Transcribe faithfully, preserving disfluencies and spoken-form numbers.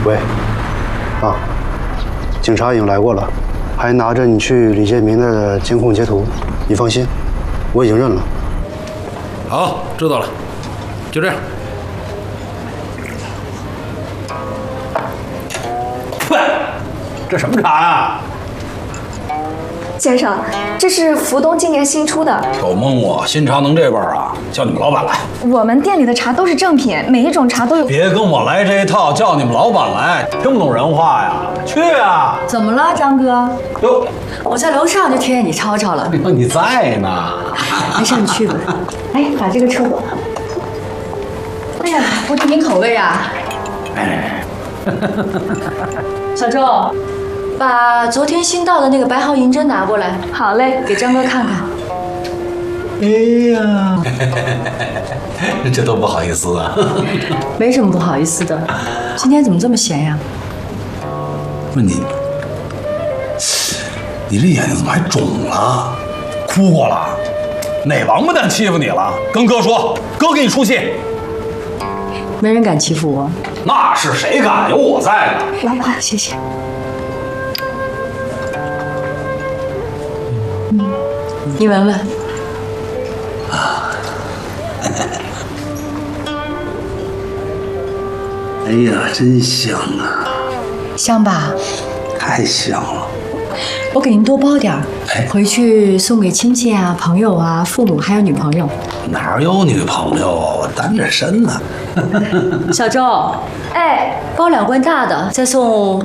喂，啊，警察已经来过了，还拿着你去李建民的监控截图。你放心，我已经认了。 好，知道了，就这样。 喂，这什么茶呀？ 先生，这是福东今年新出的。 都蒙我，新茶能这味儿啊？叫你们老板来。 我们店里的茶都是正品，每一种茶都有。 别跟我来这一套，叫你们老板来，听不懂人话呀？去啊！ 怎么了，张哥？ 哟， 我在楼上就听见你吵吵了。 你在呢。 没事，你去吧。哎，把这个撤走。哎呀，不知你口味啊。 哎， 小周，把昨天新到的那个白毫银针拿过来。 好嘞， 给张哥看看。 哎呀，这都不好意思啊。 没什么不好意思的。今天怎么这么闲呀？ 不是你，你这眼睛怎么还肿了？哭过了？哪王八蛋欺负你了？跟哥说，哥给你出气。 没人敢欺负我。 那是谁敢？有我在呢。 老板，谢谢。嗯，你闻闻。 啊。哎呀，真香啊！ 香吧？ 太香了。 我给您多包点儿， 哎， 回去送给亲戚啊、朋友啊、父母还有女朋友。 哪有女朋友啊？我单着身呢。 小周， 哎， 包两罐大的，再送